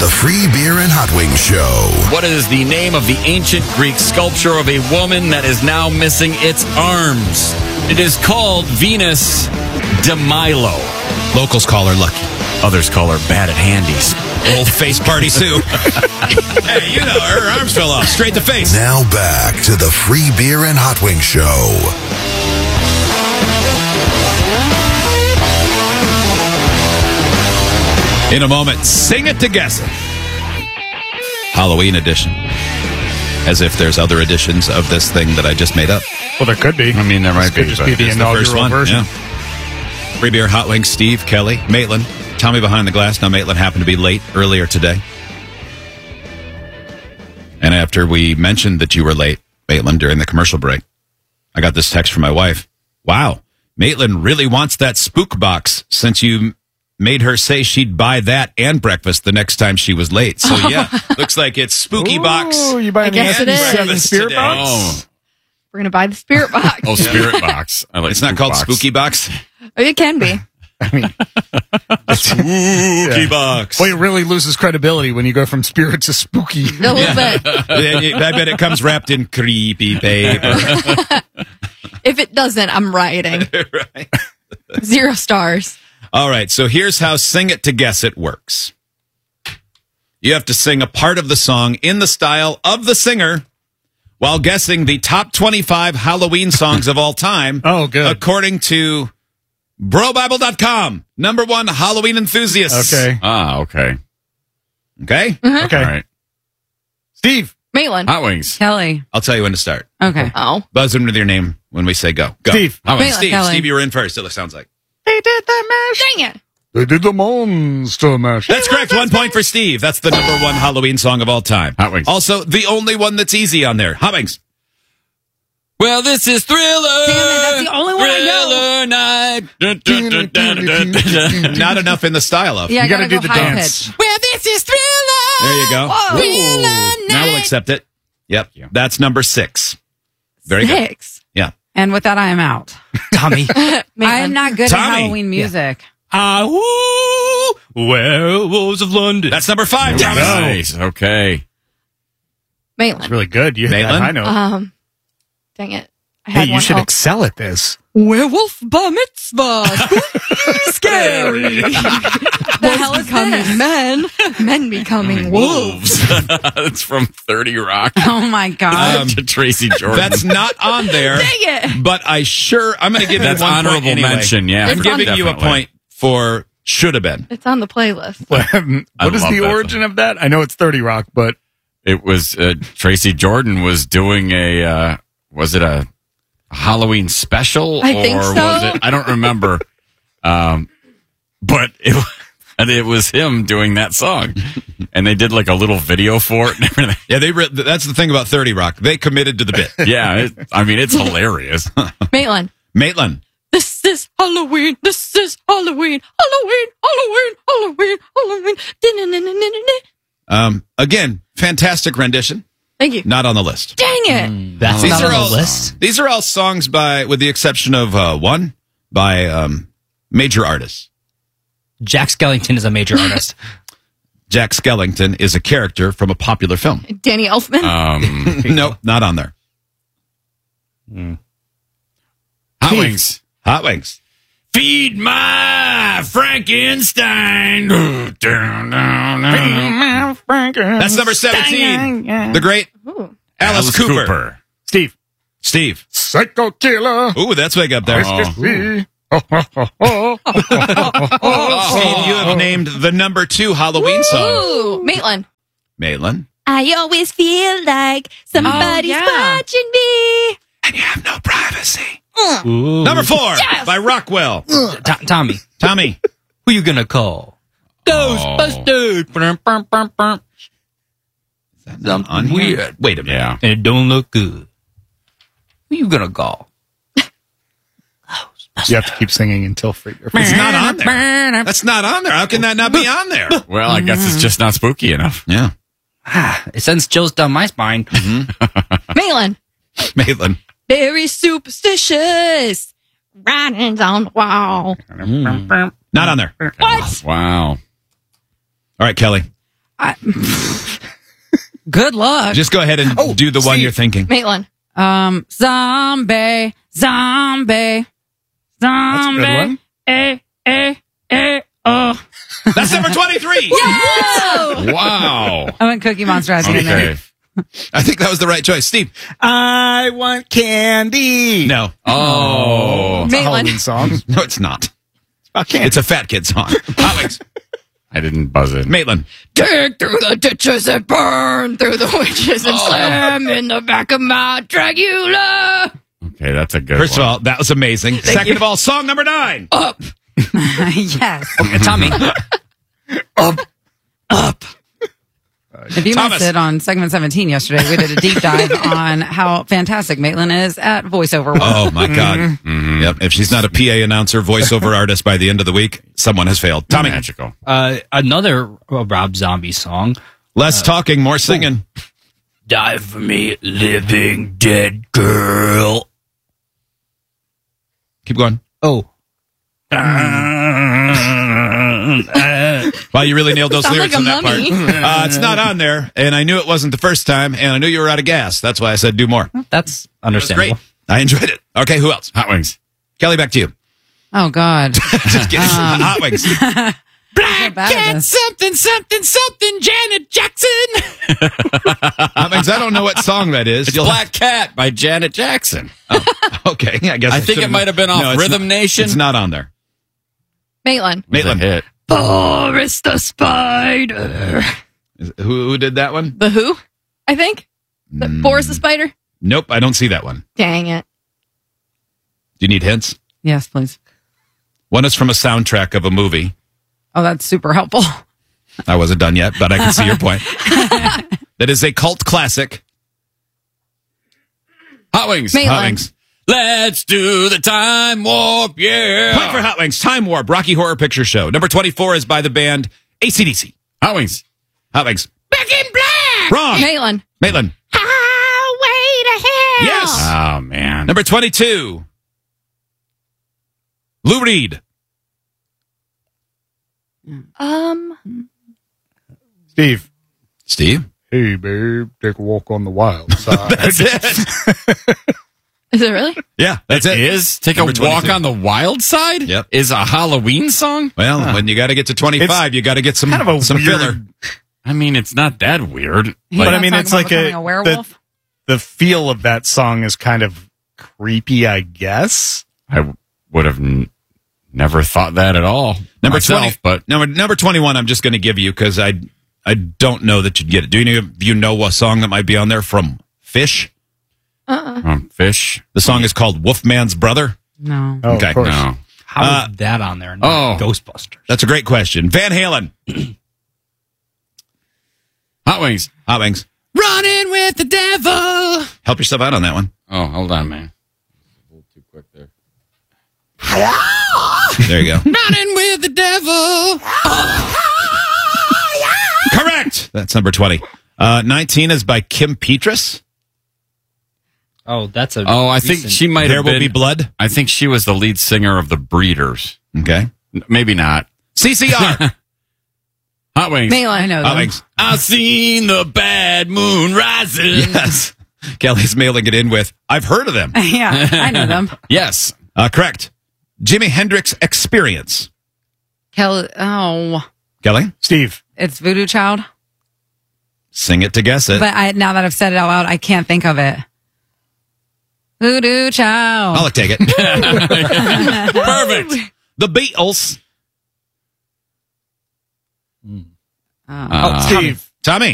Free Beer and Hot Wings Show. What is the name of the ancient Greek sculpture of a woman that is now missing its arms? It is called Venus de Milo. Locals call her Lucky. Others call her bad at handies. Old face party Sue. Hey, you know, her arms fell off. Straight to face. Now back to the Free Beer and Hot Wings Show. In a moment, Sing It to Guess It. Halloween edition. As if there's other editions of this thing that I just made up. Well, there could be. I mean, there might Could be. just be the It's the first inaugural one. version. Yeah. Free Beer, Hot Wings, Steve, Kelly, Maitland, Tommy behind the glass. Now, Maitland happened to be late earlier today. And after we mentioned that you were late, Maitland, during the commercial break, I got this text from my wife. Wow, Maitland really wants that spook box since you made her say she'd buy that and breakfast the next time she was late. So, yeah, looks like it's spooky box. Oh, you buying I guess the it is. breakfast spirit today. box? Oh, We're going to buy the spirit box. oh, Spirit Box. I like It's not Spook called Box. spooky box. It can be. Spooky box. Well, it really loses credibility when you go from spirit to spooky. A little bit. I bet it comes wrapped in creepy paper. If it doesn't, I'm rioting. Right. 0 stars. All right, so here's how Sing It to Guess It works. You have to sing a part of the song in the style of the singer while guessing the top 25 Halloween songs of all time. Oh, good. According to BroBible.com, number one Halloween enthusiasts. Okay. Ah, okay. Okay? Okay. All right. Steve. Maitland. Hot Wings. Kelly. I'll tell you when to start. Okay. Oh. Buzz in with your name when we say go. Go. Steve. Hot Wings. Steve, Kelly. Steve, you were in first, it sounds like. They did the mash. Dang it. They did the monster mash. That's correct. 1 point for Steve. That's the number one Halloween song of all time. Hot Wings. Also, the only one that's easy on there. Hot Wings. Well, this is Thriller. Damn it, that's the only one I know. Thriller night. Not enough in the style of. Yeah, You I gotta gotta do go the high dance. pitch. Well, this is Thriller. There you go. Whoa. Thriller Now we'll night. accept it. Yep. That's number 6. Very good. 6. Yeah. And with that, I am out. Tommy. I am not good Tommy. at Halloween music. Werewolves of London. That's number 5. Tommy. Nice. Okay. Maitland. That's really good. You hit that Maitland? high note. Dang it. I Hey, had you one. should Oh. excel at this. Werewolf bar mitzvah. Scary. The hell is this? Men becoming wolves. It's from 30 Rock Oh my God. to Tracy Jordan. That's not on there. Dang it. But I'm going to give That's you 1 honorable point anyway. mention. Yeah, I'm It's giving on- you a definitely. point for should have been. It's on the playlist. What is love the that origin of that? I know it's 30 Rock, but It was Tracy Jordan was doing was it a Halloween special? I think so. Was it? I don't remember. But it was him doing that song, and they did like a little video for it and everything. Yeah, that's the thing about 30 Rock. They committed to the bit. Yeah, it's hilarious. Maitland. Maitland. This is Halloween. This is Halloween. Halloween. Halloween. Halloween. Halloween. Din-din-din-din-din-din. Again, fantastic rendition. Thank you. Not on the list. Dang it. That's These not are on all the list. These are all songs with the exception of one by major artists. Jack Skellington is a major artist. Jack Skellington is a character from a popular film. Danny Elfman. No, not on there. Hot Wings. Hot Wings. Feed my Frankenstein. That's number 17. The great Ooh. Alice Cooper. Steve. Steve. Psycho Killer. Ooh, that's way up there. Steve, Steve, you have named the number 2 Halloween song. Ooh. Maitland. Maitland. I always feel like somebody's watching me. And you have no privacy. Number 4 by Rockwell. Tommy, Tommy. who you gonna call? Ghostbusters. Something weird. Wait a minute. Yeah. And it don't look good. Who you gonna call? You have to keep singing until free. It's not on there. That's not on there. How can that not be on there? Well, I guess it's just not spooky enough. Yeah. It sends chills down my spine. Maitland. Maitland. Very superstitious. Writings on the wall. Not on there. What? Wow. All right, Kelly. Good luck. Just go ahead and do the one you're thinking. Maitland. Zombie. That's a good one. That's number 23. Wow. I went Cookie Monster as in there. Okay. I think that was the right choice. Steve. I want candy. No. Oh. It's a Maitland. Halloween song. No, it's not. It's about candy. It's a fat kid song. Hot Wings. I didn't buzz in. Maitland. Dig through the ditches and burn through the witches and slam in the back of my Dragula. Okay, that's a good First one. of all, that was amazing. Second of all, song number 9. Up. Yes. Tommy. Up. If you Thomas. missed it on segment 17 yesterday, we did a deep dive on how fantastic Maitland is at voiceover work. Oh, my God. Yep. If she's not a PA announcer, voiceover artist by the end of the week, someone has failed. Tommy. Magical. Another Rob Zombie song. Less talking, more singing. Die for me, living dead girl. Keep going. Oh. Wow, you really nailed those Sounds lyrics like in a that part. mummy. It's not on there, and I knew it wasn't the first time, and I knew you were out of gas. That's why I said do more. That's That's understandable. great. I enjoyed it. Okay, who else? Hot Wings. Kelly, back to you. Oh, God. Just kidding. Hot Wings. Black cat, something, Janet Jackson. Hot Wings, I don't know what song that is. It's Black Cat by Janet Jackson. Okay, I guess I think it should've- might have been off No, it's Rhythm not- Nation. It's not on there. Maitland. Maitland. Hit. Boris the Spider. Who did that one? The Who, I think. Boris the Spider. Nope, I don't see that one. Dang it. Do you need hints? Yes, please. One is from a soundtrack of a movie. Oh, that's super helpful. I wasn't done yet, but I can see your point. That is a cult classic. Hot Wings. Maitland. Hot Wings. Let's do the time warp, yeah. Point for Hot Wings. Time Warp, Rocky Horror Picture Show. Number 24 is by the band AC/DC. Hot Wings. Hot Wings. Back in black. Wrong. Maitland. Maitland. Highway to hell. Yes. Oh, man. Number 22. Lou Reed. Steve. Steve. Hey, babe, take a walk on the wild side. That's it. Is it really? Yeah, that's it. Is Take Number a Walk 22. on the Wild Side? Yep. Is a Halloween song? Well, when you got to get to 25, you got to get some, kind of a some weird- filler. I mean, it's not that weird. He's But not I mean, talking it's about like becoming a werewolf. the feel of that song is kind of creepy, I guess. I would have never thought that at all. Number myself, 20, but number 21, I'm just going to give you because I don't know that you'd get it. Do you know a song that might be on there from Fish? Fish. The song is called Wolfman's Brother. No. Oh, Okay. of course. No. How is that on there? Not Ghostbusters. That's a great question. Van Halen. Hot Wings. Hot Wings. Running with the devil. Help yourself out on that one. Oh, hold on, man. A little too quick there. There you go. Running with the devil. Correct. That's number 20. 19 is by Kim Petras. Oh, that's a. Oh, I think recent- she might There have Will been. Be Blood. I think she was the lead singer of the Breeders. Okay. Maybe not. CCR. Hot Wings. Maitland. I know Hot them. Wings. I seen the bad moon rising. Yes. Kelly's mailing it in with, I've heard of them. Yeah, I know them. Yes. Correct. Jimi Hendrix Experience. Kelly. Kelly, Steve. It's Voodoo Child. sing it to guess it. But now that I've said it out loud, I can't think of it. Voodoo Child. I'll take it. Perfect. The Beatles. Steve. Tommy.